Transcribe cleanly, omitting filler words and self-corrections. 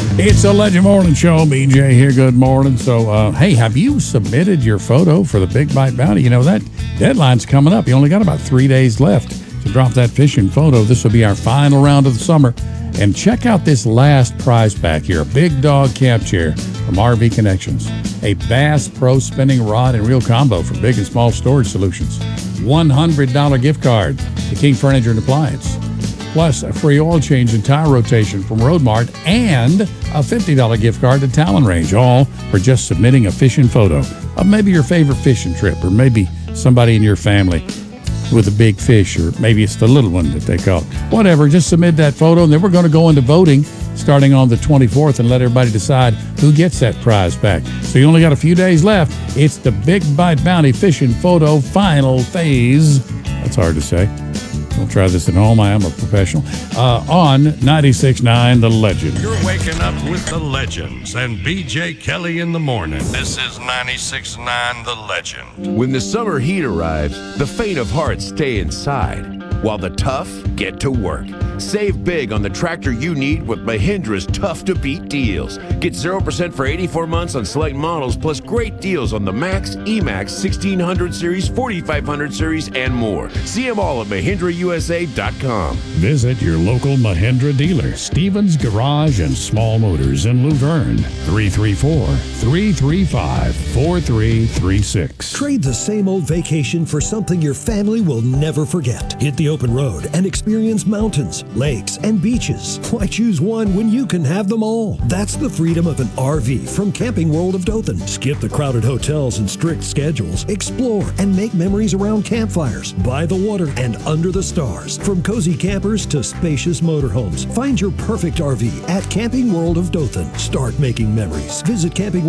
It's a Legend Morning Show. BJ here. Good morning. So, hey, have you submitted your photo for the Big Bite Bounty? You know, that deadline's coming up. You only got about 3 days left to drop that fishing photo. This will be our final round of the summer. And check out this last prize pack here. A Big Dog Camp Chair from RV Connections. A Bass Pro Spinning Rod and Reel Combo for big and small storage solutions. $100 gift card to King Furniture and Appliance. Plus a free oil change and tire rotation from Road Mart and a $50 gift card to Talon Range, all for just submitting a fishing photo of maybe your favorite fishing trip or maybe somebody in your family with a big fish, or maybe it's the little one that they caught. Whatever, just submit that photo, and then we're going to go into voting starting on the 24th and let everybody decide who gets that prize back. So you only got a few days left. It's the Big Bite Bounty Fishing Photo Final Phase. That's hard to say. Don't try this at home. I am a professional. On 96.9 The Legend. You're waking up with the legends and BJ Kelly in the morning. This is 96.9 The Legend. When the summer heat arrives, the faint of heart stay inside, while the tough get to work. Save big on the tractor you need with Mahindra's tough-to-beat deals. Get 0% for 84 months on select models, plus great deals on the Max, E-Max, 1600 Series, 4500 Series, and more. See them all at MahindraUSA.com. Visit your local Mahindra dealer, Stevens Garage and Small Motors in Luverne, 334-335-4336. Trade the same old vacation for something your family will never forget. Hit the open road and experience mountains, lakes, and beaches. Why choose one when you can have them all? That's the freedom of an RV from Camping World of Dothan. Skip the crowded hotels and strict schedules. Explore and make memories around campfires, by the water, and under the stars. From cozy campers to spacious motorhomes, find your perfect RV at Camping World of Dothan. Start making memories. Visit Camping